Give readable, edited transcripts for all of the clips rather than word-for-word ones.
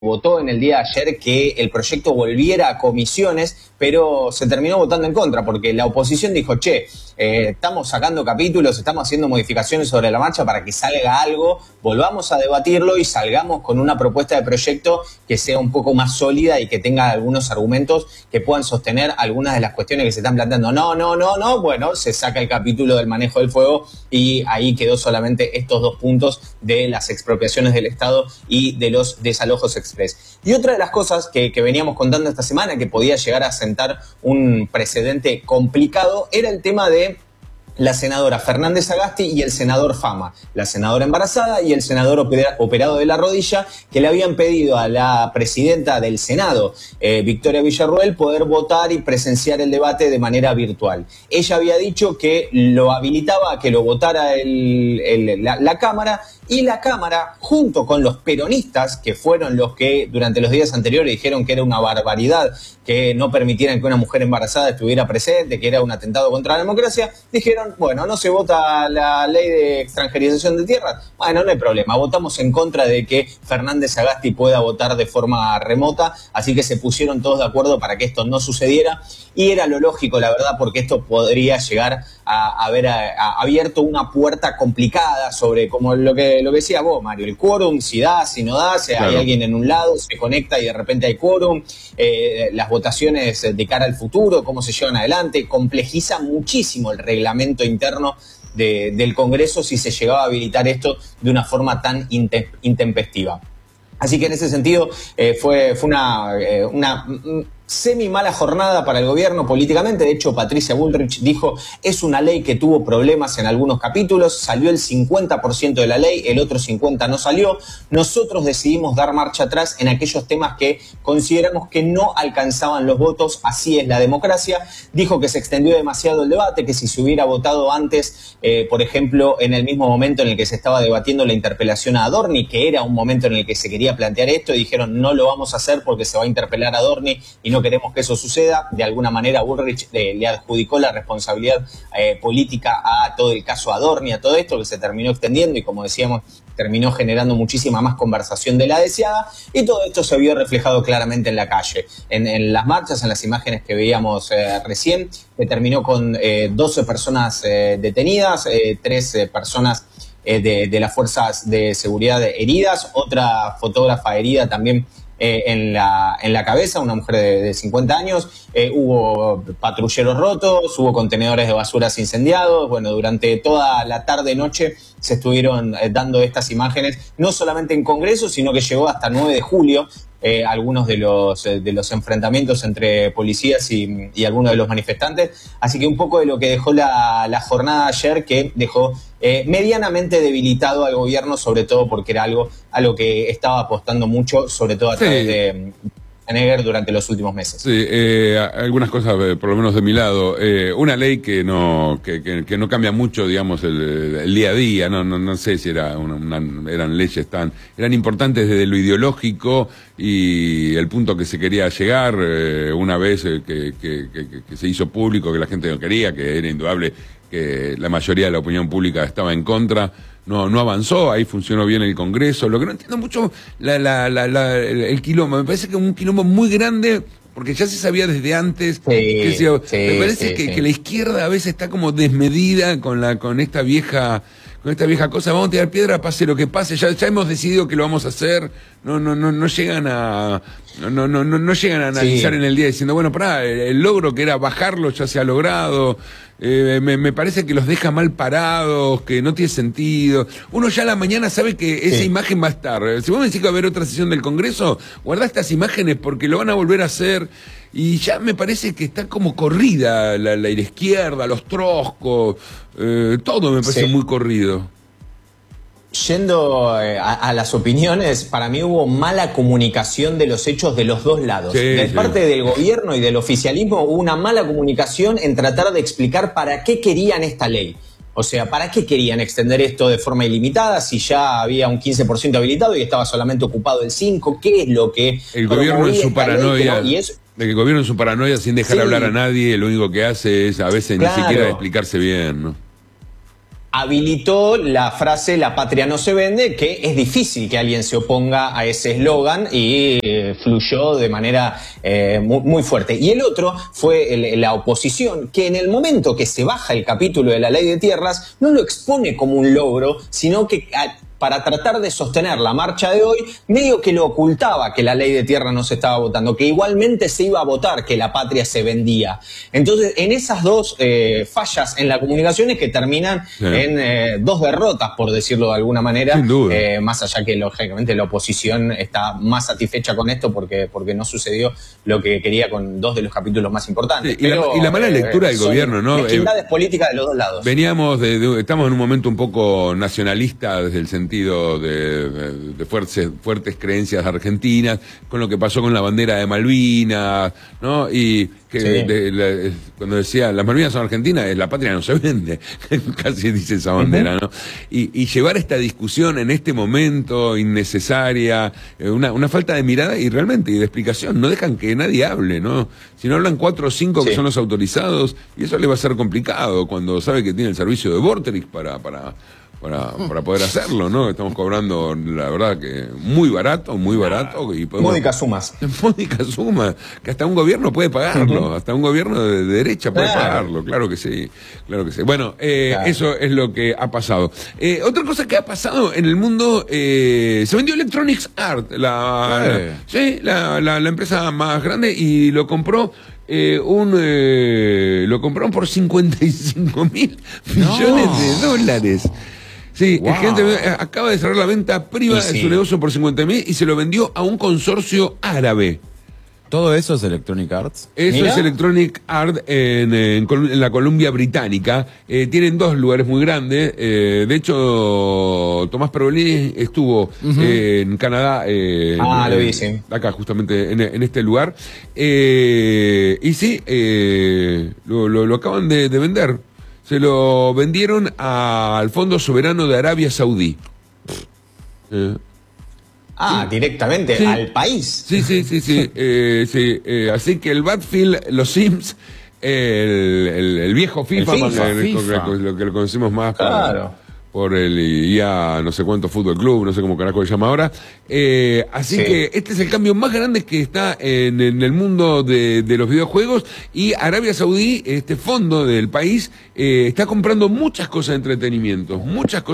votó en el día de ayer que el proyecto volviera a comisiones, pero se terminó votando en contra, porque la oposición dijo, estamos sacando capítulos, estamos haciendo modificaciones sobre la marcha para que salga algo, volvamos a debatirlo y salgamos con una propuesta de proyecto que sea un poco más sólida y que tenga algunos argumentos que puedan sostener algunas de las cuestiones que se están planteando. No, bueno, se saca el capítulo del manejo del fuego y ahí quedó solamente estos dos puntos de las expropiaciones del Estado y de los desalojos express. Y otra de las cosas que veníamos contando esta semana, que podía llegar a sentar un precedente complicado, era el tema de la senadora Fernández Sagasti y el senador Fama, la senadora embarazada y el senador operado de la rodilla, que le habían pedido a la presidenta del Senado, Victoria Villarroel, poder votar y presenciar el debate de manera virtual. Ella había dicho que lo habilitaba a que lo votara la Cámara, y la Cámara, junto con los peronistas, que fueron los que durante los días anteriores dijeron que era una barbaridad que no permitieran que una mujer embarazada estuviera presente, que era un atentado contra la democracia, dijeron, bueno, no se vota la ley de extranjerización de tierras, bueno, no hay problema, votamos en contra de que Fernández Sagasti pueda votar de forma remota, así que se pusieron todos de acuerdo para que esto no sucediera, y era lo lógico, la verdad, porque esto podría llegar a haber abierto una puerta complicada sobre, como lo que decía vos, Mario, el quórum, si da, si no da, si hay alguien en un lado, se conecta y de repente hay quórum, las votaciones de cara al futuro, cómo se llevan adelante, complejiza muchísimo el reglamento interno del Congreso si se llegaba a habilitar esto de una forma tan intempestiva. Así que en ese sentido fue una semi mala jornada para el gobierno políticamente. De hecho, Patricia Bullrich dijo, es una ley que tuvo problemas en algunos capítulos, salió el 50% de la ley, el otro 50% no salió. Nosotros decidimos dar marcha atrás en aquellos temas que consideramos que no alcanzaban los votos, así es la democracia. Dijo que se extendió demasiado el debate, que si se hubiera votado antes, por ejemplo, en el mismo momento en el que se estaba debatiendo la interpelación a Adorni, que era un momento en el que se quería plantear esto, y dijeron, no lo vamos a hacer porque se va a interpelar a Adorni y no queremos que eso suceda. De alguna manera Bullrich le adjudicó la responsabilidad política a todo el caso Adorni, a todo esto que se terminó extendiendo y, como decíamos, terminó generando muchísima más conversación de la deseada, y todo esto se vio reflejado claramente en la calle, en las marchas, en las imágenes que veíamos recién, que terminó con 12 personas detenidas, 3 personas de las fuerzas de seguridad heridas, otra fotógrafa herida también en la cabeza, una mujer de 50 años, hubo patrulleros rotos, hubo contenedores de basuras incendiados. Bueno, durante toda la tarde-noche se estuvieron dando estas imágenes, no solamente en Congreso, sino que llegó hasta 9 de julio, algunos de los enfrentamientos entre policías y algunos de los manifestantes. Así que un poco de lo que dejó la jornada ayer, que dejó medianamente debilitado al gobierno, sobre todo porque era algo a lo que estaba apostando mucho, sobre todo a través de Schwarzenegger durante los últimos meses. Sí, algunas cosas, por lo menos de mi lado. Una ley que no cambia mucho, digamos, el día a día. No sé si eran leyes eran importantes desde lo ideológico y el punto que se quería llegar, una vez que se hizo público, que la gente no quería, que era indudable que la mayoría de la opinión pública estaba en contra. No avanzó, ahí funcionó bien el Congreso. Lo que no entiendo mucho, el quilombo, me parece que es un quilombo muy grande, porque ya se sabía desde antes. Me parece que la izquierda a veces está como desmedida con esta vieja cosa. Vamos a tirar piedra, pase lo que pase, ya hemos decidido que lo vamos a hacer. No llegan a analizar en el día diciendo, bueno, el logro que era bajarlo ya se ha logrado. Me parece que los deja mal parados, que no tiene sentido. Uno ya a la mañana sabe que esa imagen va a estar. Si vos me decís que va a haber otra sesión del Congreso, guardá estas imágenes porque lo van a volver a hacer. Y ya me parece que está como corrida la izquierda, los troscos, todo me parece muy corrido. Yendo a las opiniones, para mí hubo mala comunicación de los hechos de los dos lados. De parte del gobierno y del oficialismo hubo una mala comunicación en tratar de explicar para qué querían esta ley. O sea, ¿para qué querían extender esto de forma ilimitada si ya había un 15% habilitado y estaba solamente ocupado el 5%? ¿Qué es lo que el gobierno en su paranoia? El gobierno en su paranoia, sin dejar hablar a nadie, lo único que hace es a veces ni siquiera explicarse bien, ¿no? habilitó la frase "la patria no se vende", que es difícil que alguien se oponga a ese eslogan, y fluyó de manera muy fuerte. Y el otro fue la oposición, que en el momento que se baja el capítulo de la ley de tierras no lo expone como un logro, sino que para tratar de sostener la marcha de hoy, medio que lo ocultaba que la ley de tierra no se estaba votando, que igualmente se iba a votar, que la patria se vendía. Entonces, en esas dos fallas en la comunicación es que terminan en dos derrotas, por decirlo de alguna manera, más allá que lógicamente la oposición está más satisfecha con esto porque no sucedió lo que quería con dos de los capítulos más importantes. Sí, y la mala lectura del gobierno, ¿no? Mezquindades políticas de los dos lados. Estamos en un momento un poco nacionalista desde el sentido de fuertes creencias argentinas, con lo que pasó con la bandera de Malvinas, ¿no? Y que cuando decía las Malvinas son argentinas, la patria no se vende, casi dice esa bandera, ¿no? Y llevar esta discusión en este momento innecesaria, una falta de mirada y realmente y de explicación, no dejan que nadie hable, ¿no? Si no hablan 4 o 5 que son los autorizados, y eso le va a ser complicado cuando sabe que tiene el servicio de Vorterix para poder hacerlo, ¿no? Estamos cobrando, la verdad, que muy barato, y podemos... Módicas sumas. Módicas sumas, que hasta un gobierno puede pagarlo, hasta un gobierno de derecha puede pagarlo, claro que sí. Bueno, eso es lo que ha pasado. Otra cosa que ha pasado en el mundo, se vendió Electronic Arts, la empresa más grande, y lo compró lo compraron por 55 mil millones de dólares. Sí, el gente acaba de cerrar la venta privada de su negocio por 50.000 y se lo vendió a un consorcio árabe. ¿Todo eso es Electronic Arts? Eso es Electronic Arts en la Columbia Británica. Tienen 2 lugares muy grandes. De hecho, Tomás Pergolini estuvo en Canadá. Lo vi, sí. Acá, justamente, en este lugar. Y sí, lo acaban de vender. Se lo vendieron al Fondo Soberano de Arabia Saudí. Directamente al país. Sí. Así que el Battlefield, los Sims, el viejo FIFA, lo que lo conocemos más por el IA no sé cuánto Fútbol Club, no sé cómo carajo se llama ahora. Así que este es el cambio más grande que está en el mundo de los videojuegos, y Arabia Saudí, este fondo del país, está comprando muchas cosas de entretenimiento,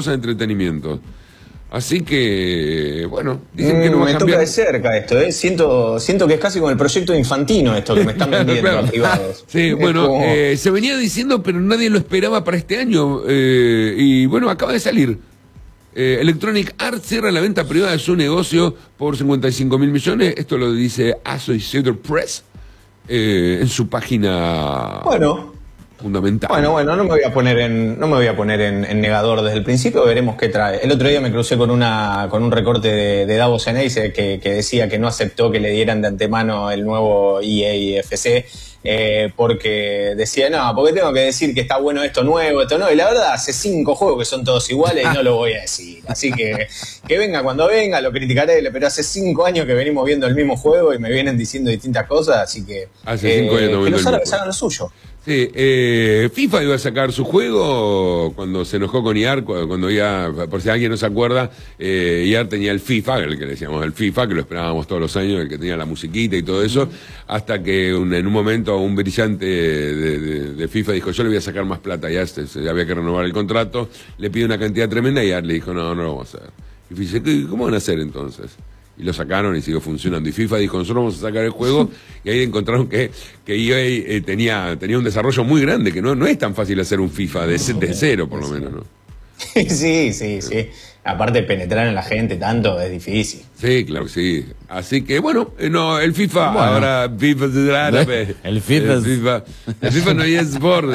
Así que, bueno, dicen que no va a cambiar. Me toca de cerca esto, Siento que es casi como el proyecto de Infantino esto que me están vendiendo a privados. Sí, bueno, se venía diciendo, pero nadie lo esperaba para este año. Y bueno, acaba de salir. Electronic Arts cierra la venta privada de su negocio por 55 mil millones. Esto lo dice Associated Press en su página... fundamental. Bueno, no me voy a poner en negador desde el principio, veremos qué trae. El otro día me crucé con un recorte de Davos Ceneice que decía que no aceptó que le dieran de antemano el nuevo EA FC, porque decía, porque tengo que decir que está bueno esto nuevo, y la verdad hace 5 juegos que son todos iguales y no lo voy a decir. Así que venga cuando venga, lo criticaré, pero hace 5 años que venimos viendo el mismo juego y me vienen diciendo distintas cosas, así que hace 5 años que los árabes hagan lo suyo. Sí, FIFA iba a sacar su juego cuando se enojó con IAR, cuando ya, por si alguien no se acuerda, IAR tenía el FIFA, el que le decíamos el FIFA, que lo esperábamos todos los años, el que tenía la musiquita y todo eso, hasta que en un momento un brillante de FIFA dijo, yo le voy a sacar más plata, ya había que renovar el contrato, le pide una cantidad tremenda y IAR le dijo, no lo vamos a hacer. Y dice, ¿cómo van a hacer entonces? Y lo sacaron y siguió funcionando. Y FIFA dijo, nosotros vamos a sacar el juego, y ahí encontraron que EA tenía un desarrollo muy grande, que no es tan fácil hacer un FIFA de cero, por lo menos, ¿no? Sí. Aparte, penetrar en la gente tanto es difícil. Sí, claro que sí. Así que, bueno, el FIFA, ahora FIFA es árabe. El FIFA no es eSport.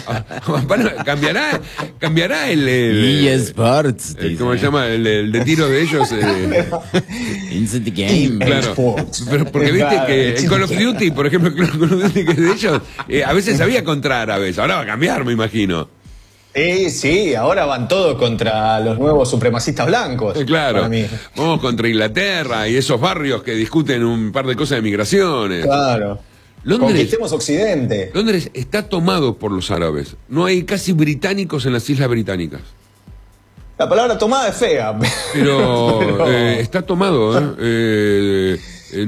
Cambiará el eSports. ¿Cómo se llama? El de tiro de ellos. Instant Game. Claro. Pero porque viste que el Call of Duty, por ejemplo, el Call of Duty que es de ellos, a veces había contra árabes. Ahora va a cambiar, me imagino. Sí, ahora van todos contra los nuevos supremacistas blancos. Claro, para mí. Vamos contra Inglaterra y esos barrios que discuten un par de cosas de migraciones. Claro. Conquistemos Occidente. Londres está tomado por los árabes. No hay casi británicos en las Islas Británicas. La palabra tomada es fea. Pero está tomado, ¿eh?